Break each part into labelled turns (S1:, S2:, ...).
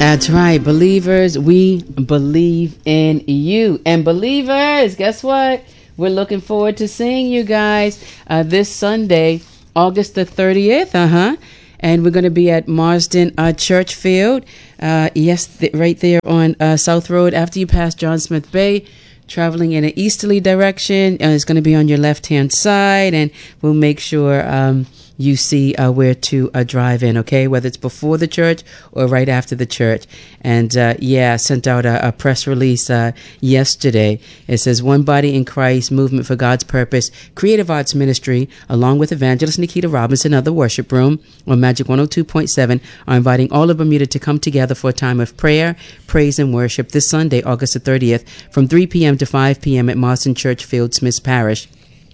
S1: That's right, believers. We believe in you. And believers, guess what? We're looking forward to seeing you guys this Sunday, August the 30th. And we're going to be at Marsden Church Field. Right there on South Road after you pass John Smith Bay, traveling in an easterly direction. It's going to be on your left-hand side, and we'll make sure you see where to drive in, okay? Whether it's before the church or right after the church. And sent out a press release yesterday. It says, One Body in Christ, Movement for God's Purpose, Creative Arts Ministry, along with Evangelist Nikita Robinson of the Worship Room on Magic 102.7, are inviting all of Bermuda to come together for a time of prayer, praise, and worship this Sunday, August the 30th, from 3 p.m. to 5 p.m. at Marsden Church Field, Smiths Parish.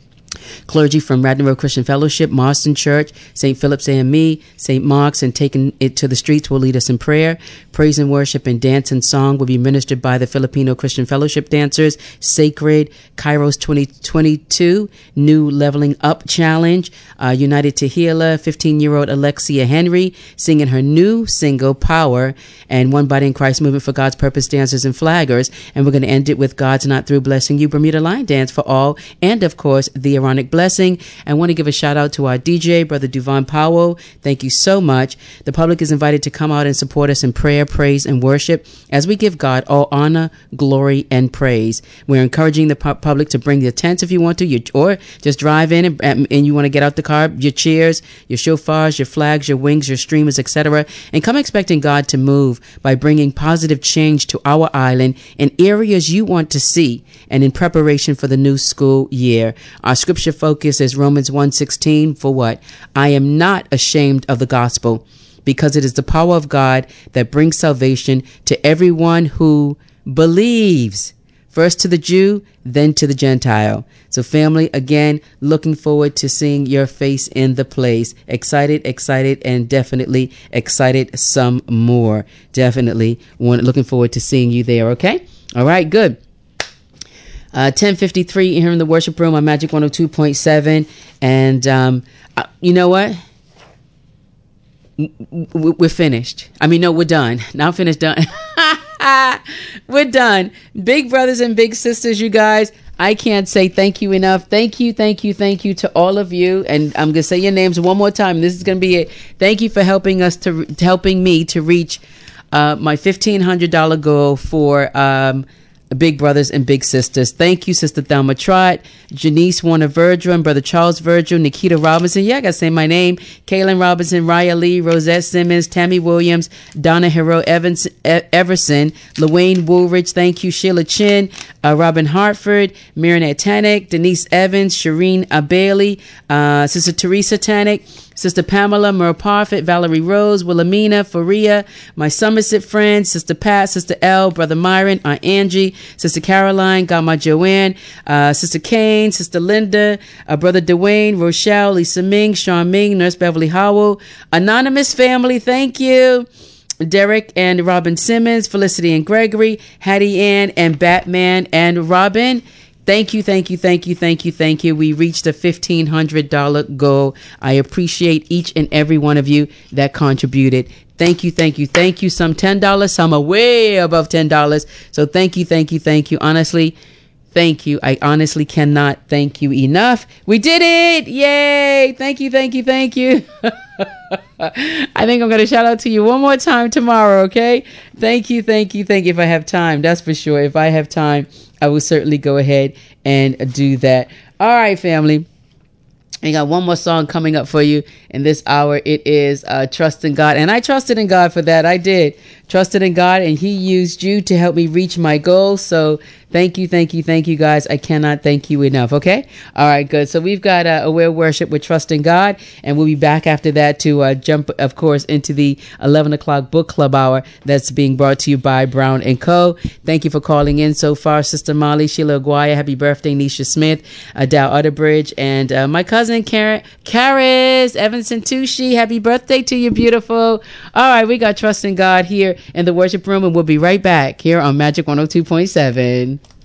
S1: Clergy from Radnor Road Christian Fellowship, Marsden Church, St. Philip's AME, St. Mark's, and Taking It to the Streets will lead us in prayer. Praise and worship and dance and song will be ministered by the Filipino Christian Fellowship dancers. Sacred, Kairos 2022, New Leveling Up Challenge, United Tehillah, 15-year-old Alexia Henry singing her new single, Power, and One Body in Christ Movement for God's Purpose dancers and flaggers. And we're going to end it with God's Not Through Blessing You Bermuda Line Dance for all, and of course, the Aaronic Blessing. I want to give a shout out to our DJ, Brother Duvon Powell. Thank you so much. The public is invited to come out and support us in prayer, praise, and worship as we give God all honor, glory, and praise. We're encouraging the public to bring your tents if you want to, or just drive in and you want to get out the car, your chairs, your shofars, your flags, your wings, your streamers, etc. And come expecting God to move by bringing positive change to our island in areas you want to see and in preparation for the new school year. Our scripture focus is Romans 1:16 for what? I am not ashamed of the gospel, because it is the power of God that brings salvation to everyone who believes. First to the Jew, then to the Gentile. So family, again, looking forward to seeing your face in the place. Excited, and definitely excited some more. Definitely looking forward to seeing you there, okay? All right, good. 10:53 here in the worship room on Magic 102.7. And you know what? We're finished. We're done. Not finished, done. We're done. Big brothers and big sisters, you guys. I can't say thank you enough. Thank you to all of you. And I'm going to say your names one more time. This is going to be it. Thank you for helping me to reach my $1,500 goal for Big Brothers and Big Sisters. Thank you, Sister Thelma Trott, Janice Warner Virgil, and Brother Charles Virgil, Nikita Robinson. Yeah, I got to say my name. Kaylin Robinson, Raya Lee, Rosette Simmons, Tammy Williams, Donna Hero Everson, Lorraine Woolridge. Thank you, Sheila Chin, Robin Hartford, Marinette Tannick, Denise Evans, Shireen Bailey, Sister Teresa Tannick, Sister Pamela, Merle Parfit, Valerie Rose, Wilhelmina, Faria, my Somerset friends, Sister Pat, Sister L, Brother Myron, Aunt Angie, Sister Caroline, Godma Joanne, Sister Kane, Sister Linda, Brother Dwayne, Rochelle, Lisa Ming, Sean Ming, Nurse Beverly Howell, Anonymous family, thank you. Derek and Robin Simmons, Felicity and Gregory, Hattie Ann and Batman and Robin. Thank you. We reached a $1,500 goal. I appreciate each and every one of you that contributed. Thank you. Some $10, some are way above $10. So thank you. Honestly, thank you. I honestly cannot thank you enough. We did it. Yay. Thank you. I think I'm going to shout out to you one more time tomorrow, okay? Thank you. If I have time, that's for sure. If I have time, I will certainly go ahead and do that. All right, family. I got one more song coming up for you in this hour. It is Trust in God. And I trusted in God for that. I did. Trusted in God, and He used you to help me reach my goals. So thank you, guys. I cannot thank you enough. Okay. All right, good. So we've got Aware Worship with Trust in God, and we'll be back after that to jump, of course, into the 11 o'clock book club hour that's being brought to you by Brown and Co. Thank you for calling in so far, Sister Molly, Sheila Aguirre. Happy birthday, Nisha Smith, Dow Utterbridge, and my cousin Karis Evanson Tucci. Happy birthday to you, beautiful. All right, we got Trust in God here in the worship room, and we'll be right back here on Magic 102.7.